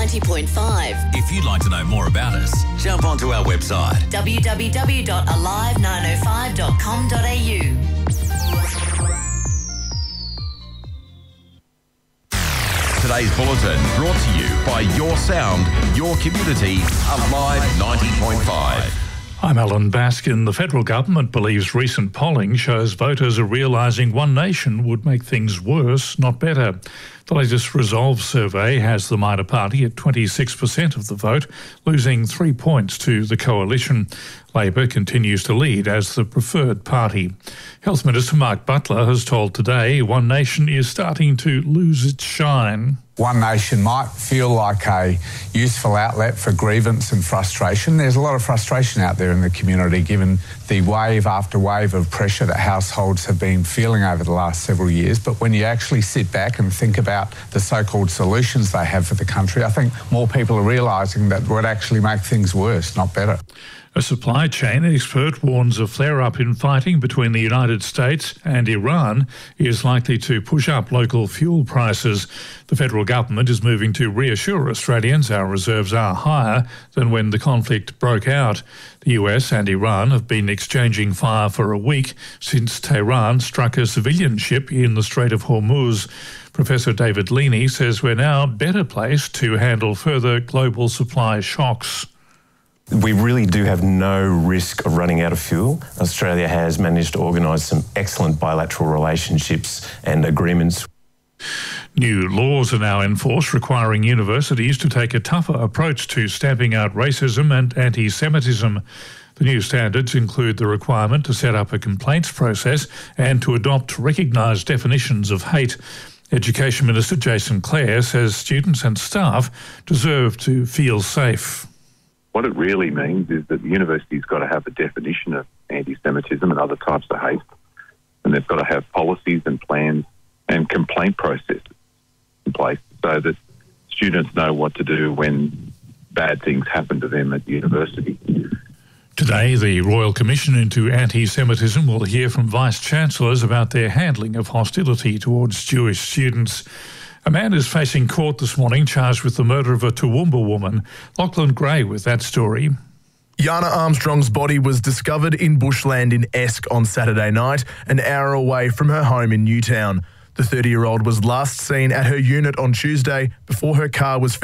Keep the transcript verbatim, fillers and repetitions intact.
ninety point five. If you'd like to know more about us, jump onto our website w w w dot alive nine oh five dot com dot a u. Today's bulletin brought to you by Your Sound, Your Community, Alive ninety point five. I'm Alan Baskin. The federal government believes recent polling shows voters are realising one nation would make things worse, not better. The latest Resolve survey has the minor party at twenty-six percent of the vote, losing three points to the coalition. Labor continues to lead as the preferred party. Health Minister Mark Butler has told Today One Nation is starting to lose its shine. One Nation might feel like a useful outlet for grievance and frustration. There's a lot of frustration out there in the community given the wave after wave of pressure that households have been feeling over the last several years. But when you actually sit back and think about the so-called solutions they have for the country, I think more people are realising that would actually make things worse, not better. A supply chain expert warns a flare-up in fighting between the United States and Iran is likely to push up local fuel prices. The federal government is moving to reassure Australians our reserves are higher than when the conflict broke out. The U S and Iran have been exchanging fire for a week since Tehran struck a civilian ship in the Strait of Hormuz. Professor David Leaney says we're now better placed to handle further global supply shocks. We really do have no risk of running out of fuel. Australia has managed to organise some excellent bilateral relationships and agreements. New laws are now in force requiring universities to take a tougher approach to stamping out racism and anti-Semitism. The new standards include the requirement to set up a complaints process and to adopt recognised definitions of hate. Education Minister Jason Clare says students and staff deserve to feel safe. What it really means is that the university's got to have a definition of anti-Semitism and other types of hate, and they've got to have policies and plans and complaint processes in place so that students know what to do when bad things happen to them at the university. Today, the Royal Commission into Anti-Semitism will hear from Vice-Chancellors about their handling of hostility towards Jewish students. A man is facing court this morning charged with the murder of a Toowoomba woman. Lachlan Gray with that story. Yana Armstrong's body was discovered in bushland in Esk on Saturday night, an hour away from her home in Newtown. The thirty-year-old was last seen at her unit on Tuesday before her car was